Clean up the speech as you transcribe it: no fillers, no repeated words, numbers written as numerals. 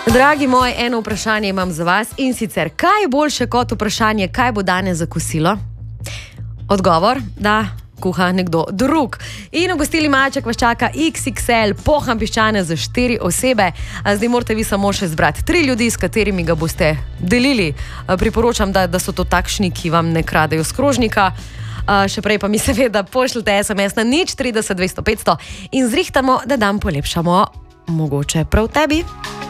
Dragi moj, eno vprašanje imam za vas in sicer, kaj je boljše kot vprašanje, kaj bo danes za kosilo? Odgovor, da kuha nekdo drug. In v gostili Maček vas čaka XXL poham piščane za 4 osebe. Zdaj morate vi samo še zbrati 3 ljudi, s katerimi ga boste delili. Priporočam, da so to takšni, ki vam ne kradejo s krožnika. Še prej pa mi seveda pošljite SMS na 030 200 500 in zrihtamo, da dan polepšamo mogoče prav tebi.